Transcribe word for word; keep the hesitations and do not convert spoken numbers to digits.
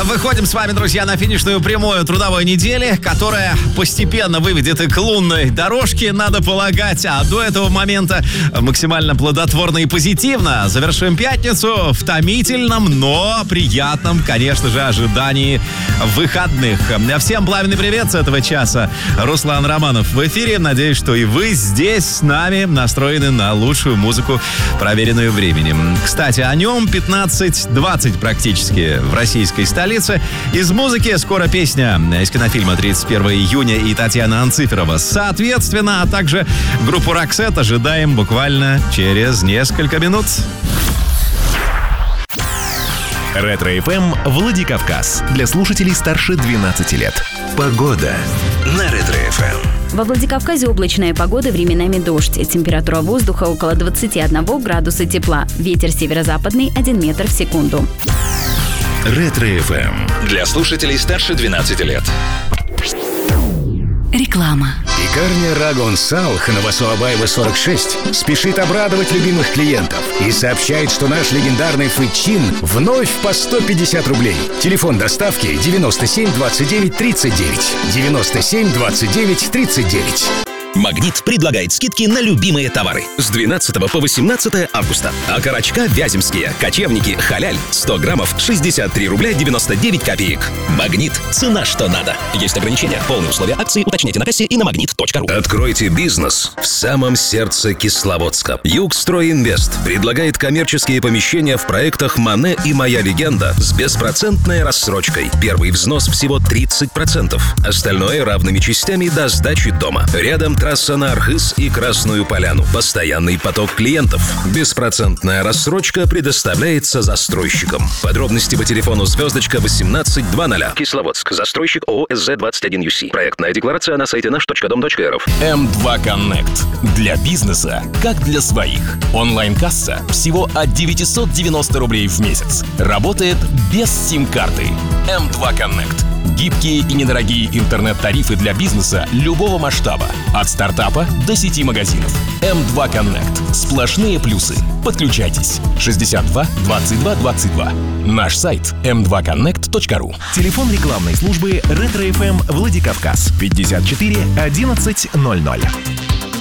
Выходим с вами, друзья, на финишную прямую трудовой недели, которая постепенно выведет и к лунной дорожке, надо полагать. А до этого момента максимально плодотворно и позитивно завершим пятницу в томительном, но приятном, конечно же, ожидании выходных. Всем пламенный привет с этого часа. Руслан Романов в эфире. Надеюсь, что и вы здесь с нами настроены на лучшую музыку, проверенную временем. Кстати, о нем пятнадцать двадцать практически в российской столице. Из музыки скоро песня из кинофильма тридцать первого июня и Татьяна Анциферова. Соответственно, а также группу Roxette ожидаем буквально через несколько минут. Ретро-эф эм Владикавказ. Для слушателей старше двенадцати лет. Погода на Ретро-эф эм. Во Владикавказе облачная погода, временами дождь. Температура воздуха около двадцать один градуса тепла. Ветер северо-западный один метр в секунду. Ретро-эф эм. Для слушателей старше двенадцати лет. Реклама. Пекарня Рагон Салх на Васуабаева сорок шесть спешит обрадовать любимых клиентов и сообщает, что наш легендарный фычин вновь по сто пятьдесят рублей. Телефон доставки девяносто семь двадцать девять тридцать девять. девяносто семь двадцать девять тридцать девять. Магнит предлагает скидки на любимые товары с двенадцатого по восемнадцатое августа. Окорочка вяземские, кочевники, халяль сто граммов шестьдесят три рубля девяносто девять копеек. Магнит. Цена что надо. Есть ограничения. Полные условия акции уточняйте на кассе и на магнит точка ру. Откройте бизнес в самом сердце Кисловодска. Югстройинвест предлагает коммерческие помещения в проектах «Мане» и «Моя легенда» с беспроцентной рассрочкой. Первый взнос всего тридцать процентов. Остальное равными частями до сдачи дома. Рядом трасса на Архыз и Красную Поляну. Постоянный поток клиентов. Беспроцентная рассрочка предоставляется застройщикам. Подробности по телефону звездочка восемнадцать двадцать. Кисловодск. Застройщик ООО эс зэ двадцать один ю си. Проектная декларация на сайте наш точка дом точка эр эф. эм два Connect. Для бизнеса, как для своих. Онлайн-касса всего от девятьсот девяносто рублей в месяц. Работает без сим-карты. эм два Connect. Гибкие и недорогие интернет-тарифы для бизнеса любого масштаба. От стартапа до сети магазинов. эм два Connect. Сплошные плюсы. Подключайтесь. шестьдесят два двадцать два двадцать два. Наш сайт эм два коннект точка ру. Телефон рекламной службы Ретро-эф эм Владикавказ пятьдесят четыре одиннадцать ноль ноль.